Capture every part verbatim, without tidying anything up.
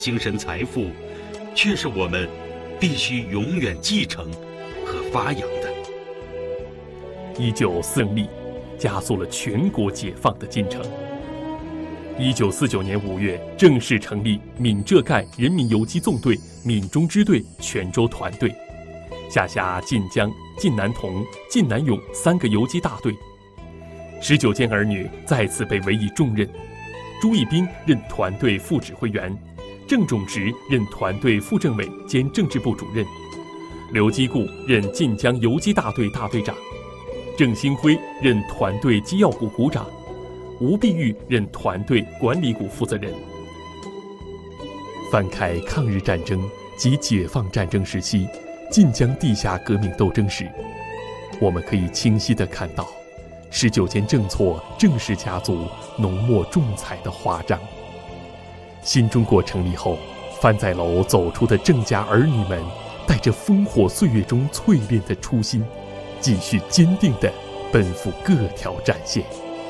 精神财富，却是我们必须永远继承和发扬的。 一九四胜利加速了全国解放的进程。一九四九年五月，正式成立闽浙赣人民游击纵队闽中支队泉州团队，下辖晋江、晋南同、晋南永三个游击大队。十九间儿女再次被委以重任，朱义斌任团队副指挥员，郑仲植任团队副政委兼政治部主任，刘基固任晋江游击大队大队长，郑兴辉任团队机要股股长，吴碧玉任团队管理股负责人。翻开抗日战争及解放战争时期晋江地下革命斗争史，我们可以清晰地看到十九间正错郑氏家族浓墨重彩的华章。新中国成立后，番仔楼走出的郑家儿女们，带着烽火岁月中淬炼的初心，继续坚定地奔赴各条战线。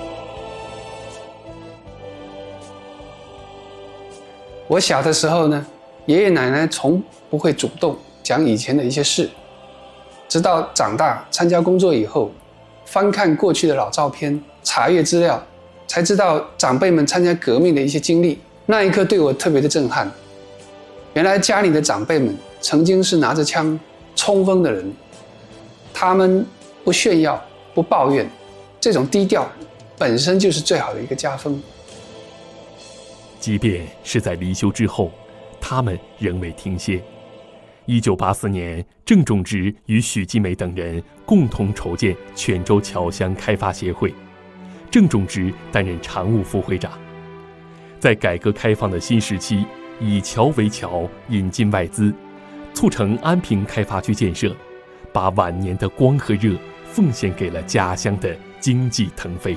我小的时候呢，爷爷奶奶从不会主动讲以前的一些事，直到长大参加工作以后，翻看过去的老照片，查阅资料，才知道长辈们参加革命的一些经历。那一刻对我特别的震撼。原来家里的长辈们曾经是拿着枪冲锋的人，他们不炫耀，不抱怨，这种低调本身就是最好的一个家风。 即便是在离休之后，他们仍未停歇。一九八四年，郑仲植与许基美等人共同筹建泉州侨乡开发协会，郑仲植担任常务副会长。在改革开放的新时期，以侨为侨，引进外资，促成安平开发区建设，把晚年的光和热奉献给了家乡的经济腾飞。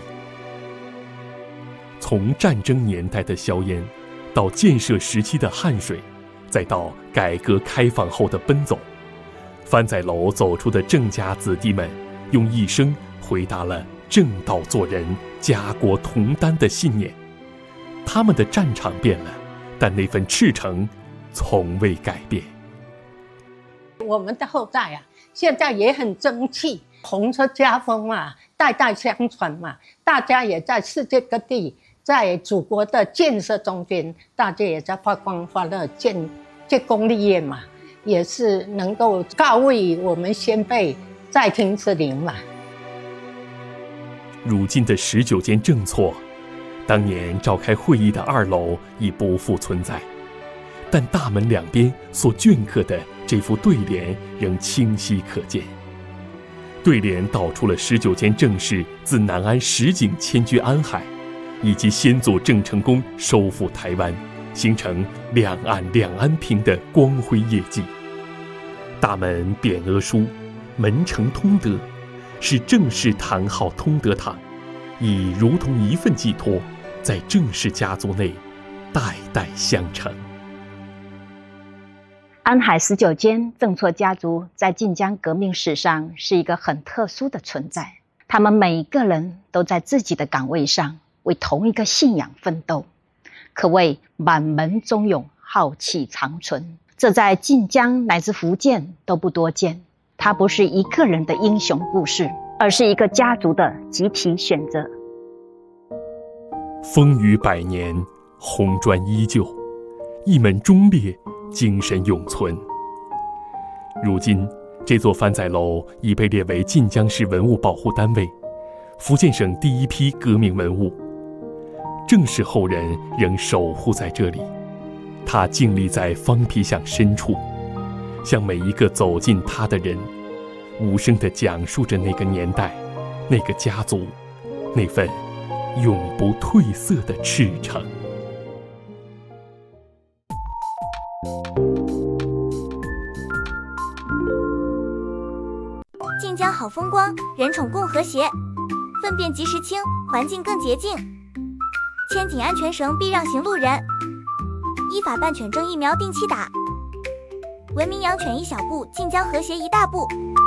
从战争年代的硝烟，到建设时期的汗水，再到改革开放后的奔走，番仔楼走出的郑家子弟们，用一生回答了正道做人、家国同担的信念。他们的战场变了，但那份赤诚从未改变。 我们的后代啊，现在也很争气，红色家风嘛，代代相传嘛，大家也在世界各地，在祖国的建设中间，大家也在发光发热，建建功立业嘛，也是能够告慰我们先辈在天之灵嘛。 如今的十九间正错，当年召开会议的二楼已不复存在，但大门两边所镌刻的这副对联仍清晰可见。对联道出了十九间正士自南安实景迁居安海，以及先祖郑成功收复台湾，形成两岸两安平的光辉业绩。大门匾额书“门承通德”，是郑氏堂号通德堂，以如同一份寄托，在郑氏家族内代代相承。 安海十九间郑错家族在晋江革命史上是一个很特殊的存在，他们每一个人都在自己的岗位上为同一个信仰奋斗，可谓满门忠勇，浩气长存。这在晋江乃至福建都不多见。它不是一个人的英雄故事，而是一个家族的集体选择。 风雨百年，红砖依旧，一门忠烈，精神永存。如今，这座番仔楼已被列为晋江市文物保护单位，福建省第一批革命文物。郑氏后人仍守护在这里，他静立在方皮巷深处，向每一个走进他的人，无声地讲述着那个年代、那个家族、那份永不褪色的赤诚。 晋江好风光，人宠共和谐，粪便及时清，环境更洁净。牵紧安全绳，避让行路人。依法办犬证疫苗定期打。文明养犬一小步，晋江和谐一大步。